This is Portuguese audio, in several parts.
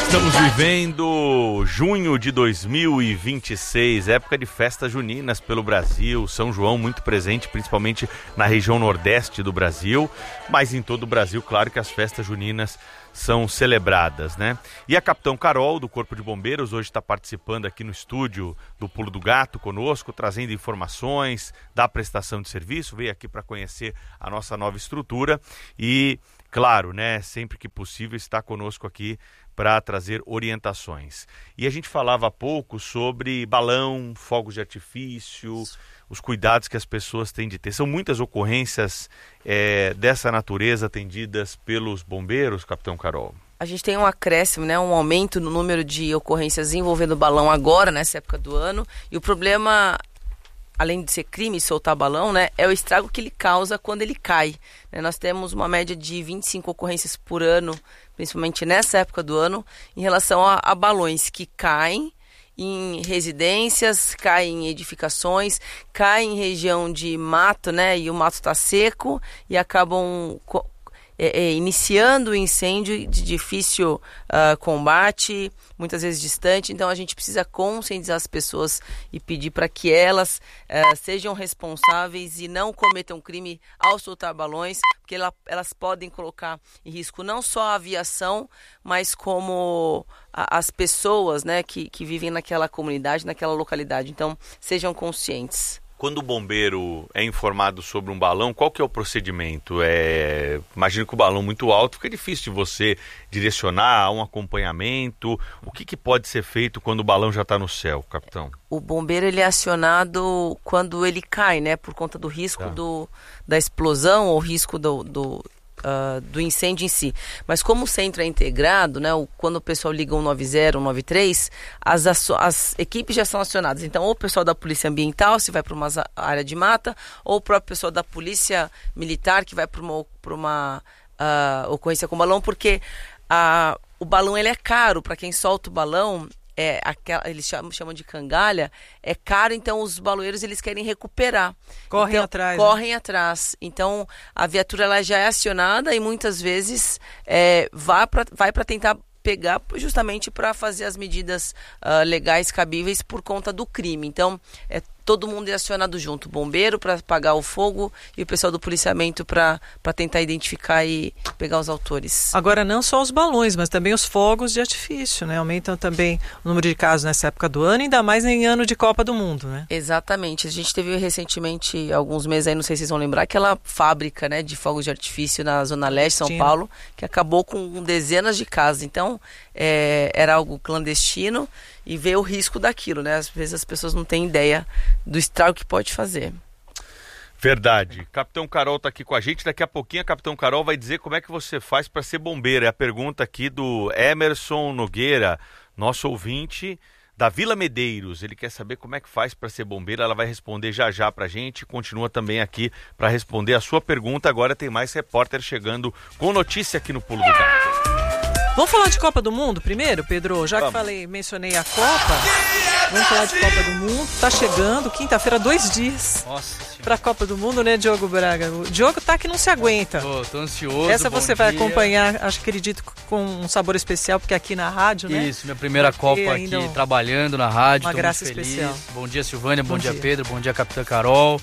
Estamos vivendo junho de 2026, época de festas juninas pelo Brasil, São João muito presente, principalmente na região nordeste do Brasil, mas em todo o Brasil, claro que as festas juninas são celebradas, né? E a Capitão Carol, do Corpo de Bombeiros, hoje está participando aqui no estúdio do Pulo do Gato conosco, trazendo informações da prestação de serviço, veio aqui para conhecer a nossa nova estrutura e, claro, né, sempre que possível está conosco aqui para trazer orientações. E a gente falava há pouco sobre balão, fogos de artifício, os cuidados que as pessoas têm de ter. São muitas ocorrências dessa natureza atendidas pelos bombeiros, Capitão Carol? A gente tem um acréscimo, né, um aumento no número de ocorrências envolvendo balão agora, nessa época do ano. E o problema, além de ser crime soltar balão, né, é o estrago que ele causa quando ele cai. Nós temos uma média de 25 ocorrências por ano, principalmente nessa época do ano, em relação a balões que caem em residências, caem em edificações, caem em região de mato, né, e o mato está seco e acabam iniciando o incêndio de difícil combate, muitas vezes distante. Então a gente precisa conscientizar as pessoas e pedir para que elas sejam responsáveis e não cometam crime ao soltar balões, porque elas podem colocar em risco não só a aviação, mas como as pessoas, né, que vivem naquela comunidade, naquela localidade. Então sejam conscientes. Quando o bombeiro é informado sobre um balão, qual que é o procedimento? Imagino que o balão muito alto fica difícil de você direcionar a um acompanhamento. O que pode ser feito quando o balão já está no céu, capitão? O bombeiro ele é acionado quando ele cai, né? Por conta do risco da explosão ou risco do incêndio em si. Mas como o centro é integrado, né, quando o pessoal liga 190, 193, as equipes já são acionadas. Então, ou o pessoal da Polícia Ambiental, se vai para uma área de mata, ou o próprio pessoal da Polícia Militar, que vai para uma ocorrência com balão, porque o balão ele é caro. Para quem solta o balão, eles chamam de cangalha, é caro, então os baloeiros eles querem recuperar. Correm atrás. Então a viatura ela já é acionada e muitas vezes vai para tentar pegar justamente para fazer as medidas legais cabíveis por conta do crime. Então todo mundo é acionado junto, o bombeiro para apagar o fogo e o pessoal do policiamento para tentar identificar e pegar os autores. Agora, não só os balões, mas também os fogos de artifício, né? Aumentam também o número de casos nessa época do ano, ainda mais em ano de Copa do Mundo, né? Exatamente. A gente teve recentemente, alguns meses aí, não sei se vocês vão lembrar, aquela fábrica, né, de fogos de artifício na Zona Leste, São Paulo, que acabou com dezenas de casas. Então, era algo clandestino e vê o risco daquilo, né? Às vezes as pessoas não têm ideia do estrago que pode fazer. Verdade. Capitão Carol está aqui com a gente. Daqui a pouquinho a Capitão Carol vai dizer como é que você faz para ser bombeiro. É a pergunta aqui do Emerson Nogueira, nosso ouvinte da Vila Medeiros. Ele quer saber como é que faz para ser bombeiro. Ela vai responder já para a gente. Continua também aqui para responder a sua pergunta. Agora tem mais repórter chegando com notícia aqui no Pulo do Gato. Vamos falar de Copa do Mundo primeiro, Pedro? Já que mencionei a Copa, vamos falar de Copa do Mundo. Tá chegando, quinta-feira, 2 dias pra Copa do Mundo, né, Diogo Braga? O Diogo tá que não se aguenta. Tô ansioso. Essa você vai acompanhar, acredito, com um sabor especial, porque aqui na rádio, né? Isso, minha primeira Copa aqui trabalhando na rádio. Uma graça especial. Bom dia, Silvânia, bom dia, Pedro, bom dia, Capitã Carol.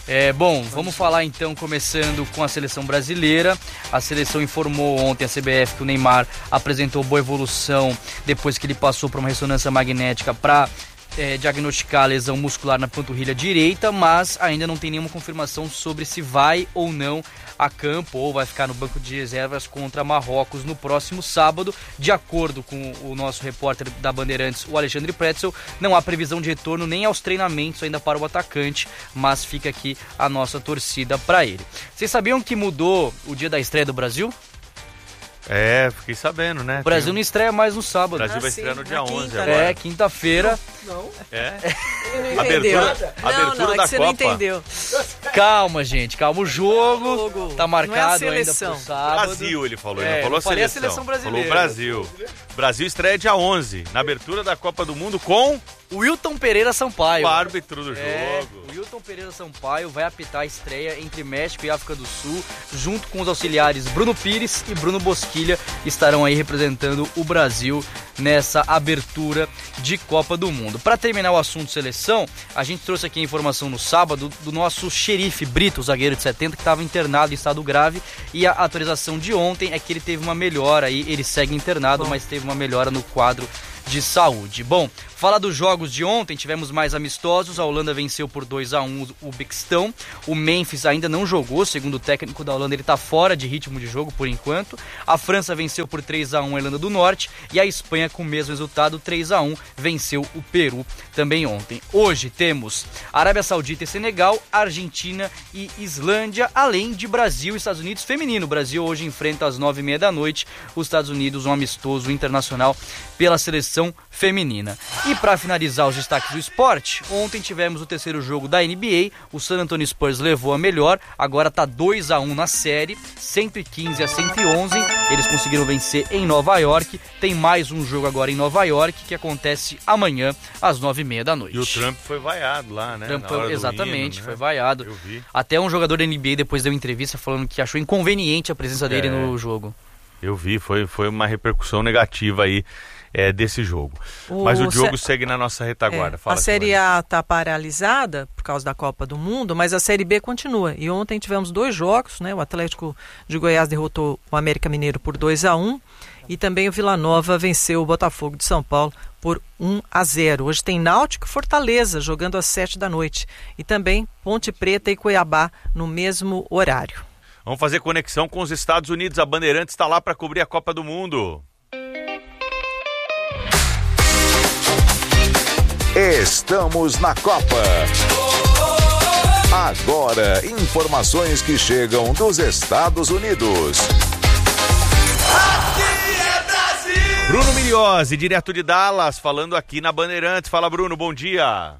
Vamos falar então, começando com a seleção brasileira. A seleção informou ontem, a CBF, que o Neymar apresentou boa evolução depois que ele passou por uma ressonância magnética para diagnosticar a lesão muscular na panturrilha direita, mas ainda não tem nenhuma confirmação sobre se vai ou não a campo ou vai ficar no banco de reservas contra Marrocos no próximo sábado. De acordo com o nosso repórter da Bandeirantes, o Alexandre Pretzel, não há previsão de retorno nem aos treinamentos ainda para o atacante, mas fica aqui a nossa torcida para ele. Vocês sabiam que mudou o dia da estreia do Brasil? Fiquei sabendo, né? O Brasil não estreia mais no sábado. O Brasil vai estrear no dia 11 agora. É, quinta-feira. Não. Abertura da você Copa. Não entendeu. Calma, gente, calma. O jogo tá marcado ainda pro sábado. Brasil, ele falou. Ele não falou falei seleção. A seleção brasileira. Falou Brasil. Brasil estreia dia 11, na abertura da Copa do Mundo com Wilton Pereira Sampaio. O árbitro do jogo. O Wilton Pereira Sampaio vai apitar a estreia entre México e África do Sul, junto com os auxiliares Bruno Pires e Bruno Bosquilha, estarão aí representando o Brasil nessa abertura de Copa do Mundo. Para terminar o assunto seleção, a gente trouxe aqui a informação no sábado do nosso Xerife Brito, zagueiro de 70, que estava internado em estado grave, e a atualização de ontem é que ele teve uma melhora aí, ele segue internado, mas teve uma melhora no quadro de saúde. Bom, falar dos jogos de ontem, tivemos mais amistosos. A Holanda venceu por 2-1 o Uzbequistão. O Memphis ainda não jogou, segundo o técnico da Holanda, ele está fora de ritmo de jogo por enquanto. A França venceu por 3-1 a Irlanda do Norte e a Espanha, com o mesmo resultado, 3-1, venceu o Peru também ontem. Hoje temos Arábia Saudita e Senegal, Argentina e Islândia, além de Brasil e Estados Unidos feminino. O Brasil hoje enfrenta às 9h30 da noite os Estados Unidos, um amistoso internacional pela seleção feminina. E para finalizar os destaques do esporte, ontem tivemos o terceiro jogo da NBA, o San Antonio Spurs levou a melhor, agora está 2-1 na série, 115-111, eles conseguiram vencer em Nova York, tem mais um jogo agora em Nova York, que acontece amanhã às 9h30 da noite. E o Trump foi vaiado lá, né? Exatamente, hino, né? Foi vaiado. Eu vi. Até um jogador da NBA depois deu entrevista falando que achou inconveniente a presença dele no jogo. Eu vi, foi uma repercussão negativa aí desse jogo. Mas o Diogo segue na nossa retaguarda. Fala, a Série A está paralisada por causa da Copa do Mundo, mas a Série B continua. E ontem tivemos 2 jogos, né? O Atlético de Goiás derrotou o América Mineiro por 2-1 e também o Vila Nova venceu o Botafogo de São Paulo por 1-0. Hoje tem Náutico e Fortaleza jogando às 7 da noite. E também Ponte Preta e Cuiabá no mesmo horário. Vamos fazer conexão com os Estados Unidos. A Bandeirantes está lá para cobrir a Copa do Mundo. Estamos na Copa. Agora, informações que chegam dos Estados Unidos. Aqui é Brasil! Bruno Miliozzi, direto de Dallas, falando aqui na Bandeirantes. Fala, Bruno, bom dia.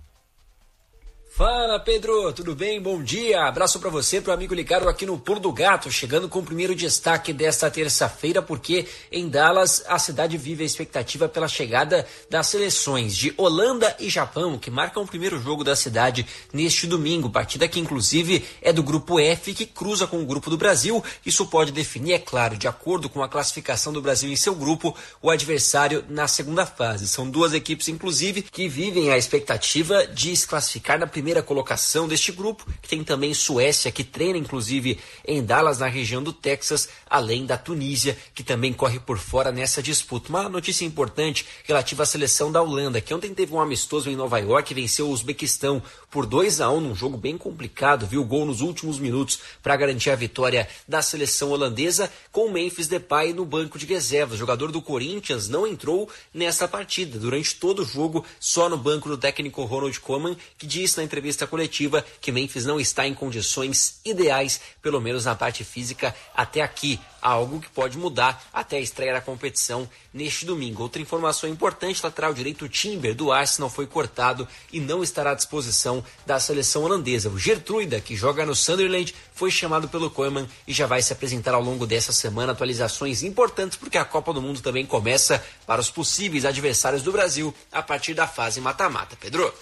Fala, Pedro, tudo bem? Bom dia. Abraço pra você, pro amigo ligado aqui no Pulo do Gato, chegando com o primeiro destaque desta terça-feira, porque em Dallas a cidade vive a expectativa pela chegada das seleções de Holanda e Japão, que marcam o primeiro jogo da cidade neste domingo, partida que inclusive é do grupo F, que cruza com o grupo do Brasil. Isso pode definir, é claro, de acordo com a classificação do Brasil em seu grupo, o adversário na segunda fase. São 2 equipes, inclusive, que vivem a expectativa de se classificar na primeira colocação deste grupo, que tem também Suécia, que treina inclusive em Dallas, na região do Texas, além da Tunísia, que também corre por fora nessa disputa. Uma notícia importante relativa à seleção da Holanda, que ontem teve um amistoso em Nova York e venceu o Uzbequistão por 2-1 num jogo bem complicado, viu? Gol nos últimos minutos para garantir a vitória da seleção holandesa, com o Memphis Depay no banco de reservas. O jogador do Corinthians não entrou nessa partida durante todo o jogo, só no banco do técnico Ronald Koeman, que disse na entrevista coletiva que Memphis não está em condições ideais, pelo menos na parte física até aqui, algo que pode mudar até a estreia da competição neste domingo. Outra informação importante, lateral direito Timber do Arsenal foi cortado e não estará à disposição da seleção holandesa. O Geertruida, que joga no Sunderland, foi chamado pelo Koeman e já vai se apresentar ao longo dessa semana. Atualizações importantes porque a Copa do Mundo também começa para os possíveis adversários do Brasil a partir da fase mata-mata. Pedro?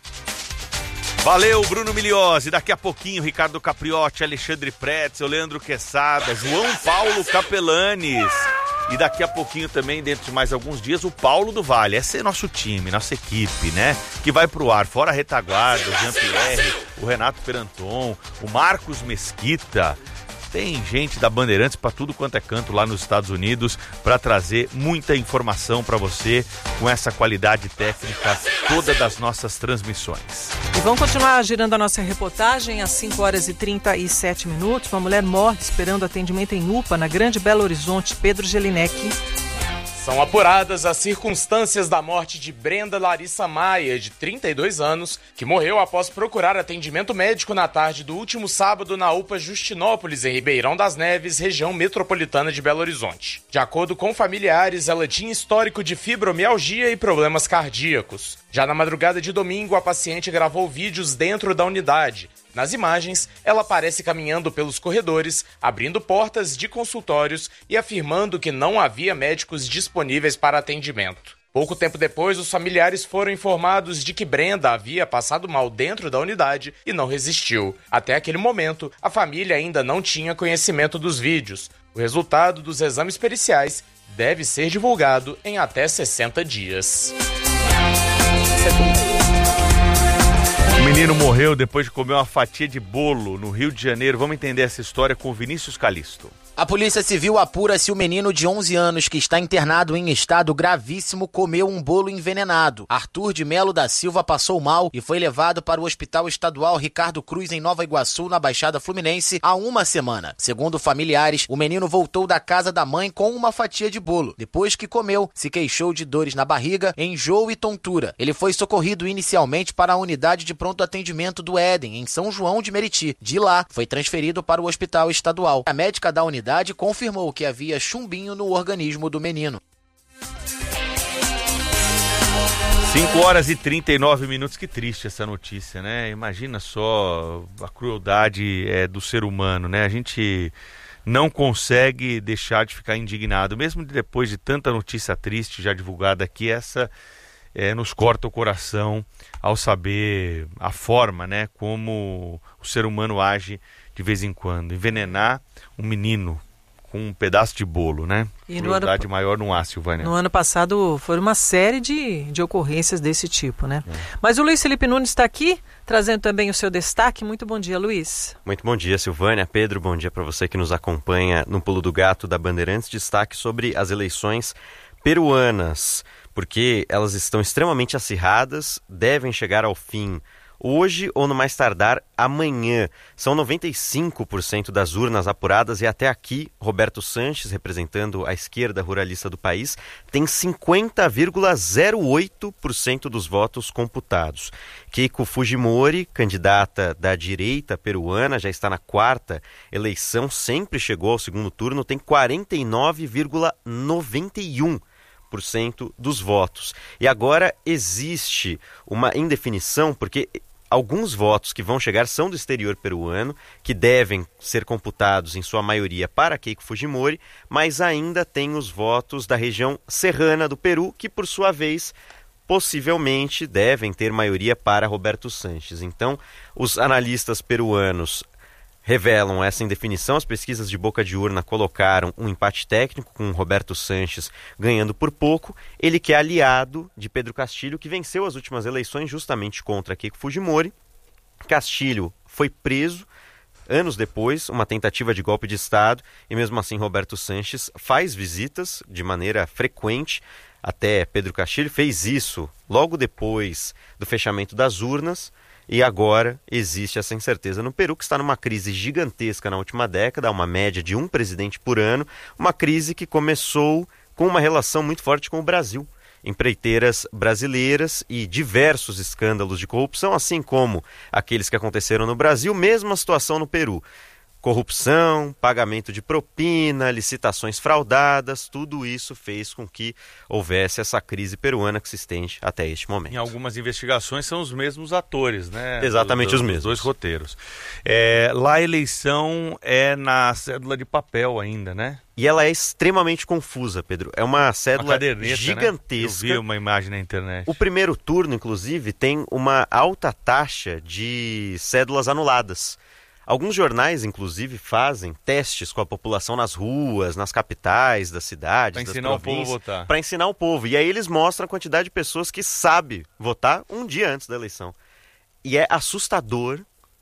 Valeu, Bruno Miliozzi. Daqui a pouquinho, Ricardo Capriotti, Alexandre Pretzel, Leandro Quesada, João Paulo Capelanes. E daqui a pouquinho também, dentro de mais alguns dias, o Paulo do Vale. Esse é nosso time, nossa equipe, né? Que vai pro ar, fora a retaguarda, o Jean-Pierre, o Renato Peranton, o Marcos Mesquita. Tem gente da Bandeirantes para tudo quanto é canto lá nos Estados Unidos para trazer muita informação para você com essa qualidade técnica toda das nossas transmissões. E vamos continuar girando a nossa reportagem às 5h37. Uma mulher morre esperando atendimento em UPA na Grande Belo Horizonte. Pedro Gelinek. São apuradas as circunstâncias da morte de Brenda Larissa Maia, de 32 anos, que morreu após procurar atendimento médico na tarde do último sábado na UPA Justinópolis, em Ribeirão das Neves, região metropolitana de Belo Horizonte. De acordo com familiares, ela tinha histórico de fibromialgia e problemas cardíacos. Já na madrugada de domingo, a paciente gravou vídeos dentro da unidade. Nas imagens, ela aparece caminhando pelos corredores, abrindo portas de consultórios e afirmando que não havia médicos disponíveis para atendimento. Pouco tempo depois, os familiares foram informados de que Brenda havia passado mal dentro da unidade e não resistiu. Até aquele momento, a família ainda não tinha conhecimento dos vídeos. O resultado dos exames periciais deve ser divulgado em até 60 dias. O menino morreu depois de comer uma fatia de bolo no Rio de Janeiro. Vamos entender essa história com o Vinícius Calisto. A Polícia Civil apura se o menino de 11 anos, que está internado em estado gravíssimo, comeu um bolo envenenado. Arthur de Melo da Silva passou mal e foi levado para o Hospital Estadual Ricardo Cruz, em Nova Iguaçu, na Baixada Fluminense, há uma semana. Segundo familiares, o menino voltou da casa da mãe com uma fatia de bolo. Depois que comeu, se queixou de dores na barriga, enjoo e tontura. Ele foi socorrido inicialmente para a unidade de pronto atendimento do Éden, em São João de Meriti. De lá, foi transferido para o Hospital Estadual. A médica da unidade confirmou que havia chumbinho no organismo do menino. 5h39, que triste essa notícia, né? Imagina só a crueldade do ser humano, né? A gente não consegue deixar de ficar indignado, mesmo depois de tanta notícia triste já divulgada aqui, essa nos corta o coração ao saber a forma, né? Como o ser humano age de vez em quando. Envenenar um menino com um pedaço de bolo, né? E crueldade maior não há, Silvânia. No ano passado foi uma série de ocorrências desse tipo, né? Mas o Luiz Felipe Nunes está aqui, trazendo também o seu destaque. Muito bom dia, Luiz. Muito bom dia, Silvânia. Pedro, bom dia para você que nos acompanha no Pulo do Gato da Bandeirantes. Destaque sobre as eleições peruanas, porque elas estão extremamente acirradas, devem chegar ao fim hoje ou no mais tardar amanhã. São 95% das urnas apuradas e até aqui Roberto Sanches, representando a esquerda ruralista do país, tem 50,08% dos votos computados. Keiko Fujimori, candidata da direita peruana, já está na quarta eleição, sempre chegou ao segundo turno, tem 49,91% dos votos. E agora existe uma indefinição, porque alguns votos que vão chegar são do exterior peruano, que devem ser computados em sua maioria para Keiko Fujimori, mas ainda tem os votos da região serrana do Peru, que por sua vez possivelmente devem ter maioria para Roberto Sanches. Então, os analistas peruanos revelam essa indefinição. As pesquisas de boca de urna colocaram um empate técnico com Roberto Sanches ganhando por pouco. Ele que é aliado de Pedro Castilho, que venceu as últimas eleições justamente contra Keiko Fujimori. Castilho foi preso anos depois, uma tentativa de golpe de Estado, e mesmo assim Roberto Sanches faz visitas de maneira frequente até Pedro Castilho. Fez isso logo depois do fechamento das urnas. E agora existe essa incerteza no Peru, que está numa crise gigantesca na última década, uma média de um presidente por ano, uma crise que começou com uma relação muito forte com o Brasil. Empreiteiras brasileiras e diversos escândalos de corrupção, assim como aqueles que aconteceram no Brasil, mesma situação no Peru. Corrupção, pagamento de propina, licitações fraudadas, tudo isso fez com que houvesse essa crise peruana que se estende até este momento. Em algumas investigações são os mesmos atores, né? Exatamente os mesmos. Dois roteiros. Lá a eleição é na cédula de papel ainda, né? E ela é extremamente confusa, Pedro. É uma cédula gigantesca. Né? Eu vi uma imagem na internet. O primeiro turno, inclusive, tem uma alta taxa de cédulas anuladas. Alguns jornais, inclusive, fazem testes com a população nas ruas, nas capitais das cidades, das províncias. Para ensinar o povo a votar. Para ensinar o povo. E aí eles mostram a quantidade de pessoas que sabe votar um dia antes da eleição. E é assustador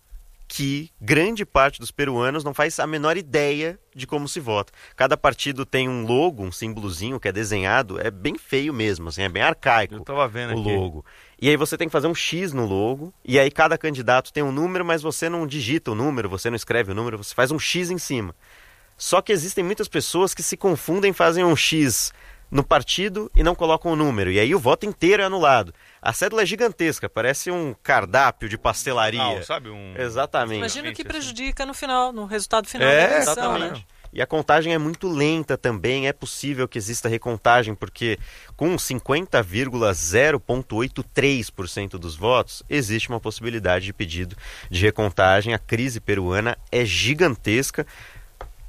que grande parte dos peruanos não faz a menor ideia de como se vota. Cada partido tem um logo, um símbolozinho que é desenhado, é bem feio mesmo, assim, é bem arcaico. Eu tava vendo o aqui. Logo. E aí você tem que fazer um X no logo, e aí cada candidato tem um número, mas você não digita o número, você não escreve o número, você faz um X em cima. Só que existem muitas pessoas que se confundem, fazem um X no partido e não colocam o número, e aí o voto inteiro é anulado. A cédula é gigantesca, parece um cardápio de pastelaria. Sabe? Exatamente. Imagina o que prejudica no final, no resultado final da eleição. Exatamente. Né? E a contagem é muito lenta também, é possível que exista recontagem, porque com 50,083% dos votos, existe uma possibilidade de pedido de recontagem. A crise peruana é gigantesca.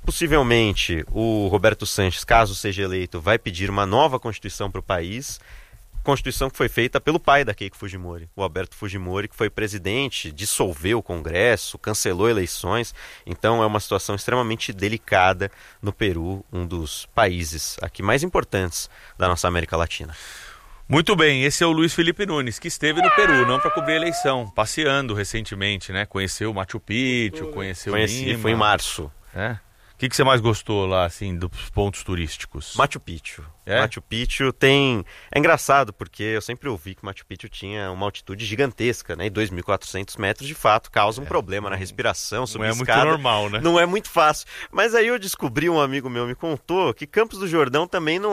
Possivelmente o Roberto Sanches, caso seja eleito, vai pedir uma nova Constituição para o país. Constituição que foi feita pelo pai da Keiko Fujimori, o Alberto Fujimori, que foi presidente, dissolveu o Congresso, cancelou eleições. Então é uma situação extremamente delicada no Peru, um dos países aqui mais importantes da nossa América Latina. Muito bem, esse é o Luiz Felipe Nunes, que esteve no Peru, não para cobrir a eleição, passeando recentemente, né? Conheceu Machu Picchu, conheceu Lima. Foi em março. O que você mais gostou lá, assim, dos pontos turísticos? Machu Picchu. Machu Picchu tem... É engraçado, porque eu sempre ouvi que Machu Picchu tinha uma altitude gigantesca, né? E 2.400 metros, de fato, causa um problema na respiração, subir não é escada. muito normal, né? Não é muito fácil. Mas aí eu descobri, um amigo meu me contou, que Campos do Jordão também não